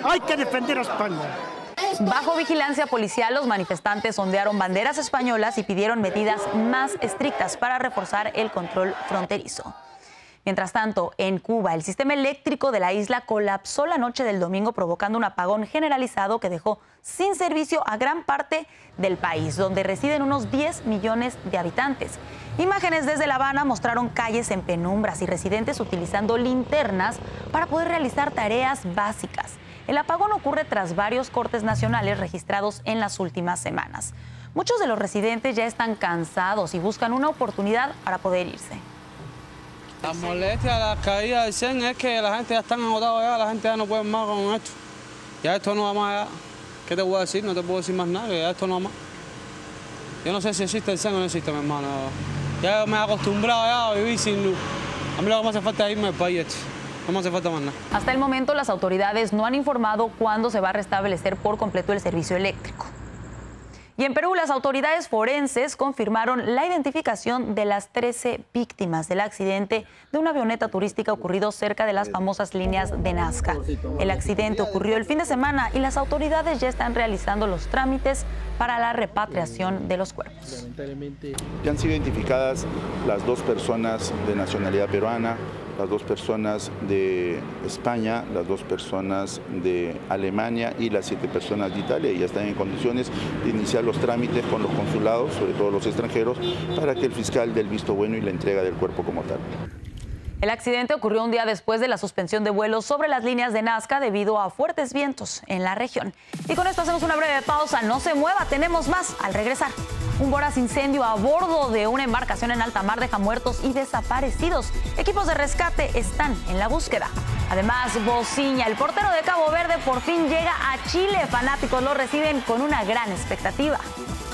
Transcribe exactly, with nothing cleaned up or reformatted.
Hay que defender a España. Bajo vigilancia policial, los manifestantes ondearon banderas españolas y pidieron medidas más estrictas para reforzar el control fronterizo. Mientras tanto, en Cuba, el sistema eléctrico de la isla colapsó la noche del domingo, provocando un apagón generalizado que dejó sin servicio a gran parte del país, donde residen unos diez millones de habitantes. Imágenes desde La Habana mostraron calles en penumbras y residentes utilizando linternas para poder realizar tareas básicas. El apagón ocurre tras varios cortes nacionales registrados en las últimas semanas. Muchos de los residentes ya están cansados y buscan una oportunidad para poder irse. La molestia, la caída del C E N es que la gente ya está agotada ya, la gente ya no puede más con esto. Ya esto no va más allá. ¿Qué te voy a decir? No te puedo decir más nada, ya esto no va más. Yo no sé si existe el C E N o no existe, mi hermano. Ya me he acostumbrado ya a vivir sin luz. A mí lo que me hace falta es irme del país este. No me hace falta más nada. Hasta el momento, las autoridades no han informado cuándo se va a restablecer por completo el servicio eléctrico. Y en Perú, las autoridades forenses confirmaron la identificación de las trece víctimas del accidente de una avioneta turística ocurrido cerca de las famosas líneas de Nazca. El accidente ocurrió el fin de semana y las autoridades ya están realizando los trámites para la repatriación de los cuerpos. Ya han sido identificadas las dos personas de nacionalidad peruana, las dos personas de España, las dos personas de Alemania y las siete personas de Italia, y ya están en condiciones de iniciar los trámites con los consulados, sobre todo los extranjeros, para que el fiscal dé el visto bueno y la entrega del cuerpo como tal. El accidente ocurrió un día después de la suspensión de vuelos sobre las líneas de Nazca debido a fuertes vientos en la región. Y con esto hacemos una breve pausa. No se mueva, tenemos más al regresar. Un voraz incendio a bordo de una embarcación en alta mar deja muertos y desaparecidos. Equipos de rescate están en la búsqueda. Además, Bociña, el portero de Cabo Verde, por fin llega a Chile. Fanáticos lo reciben con una gran expectativa.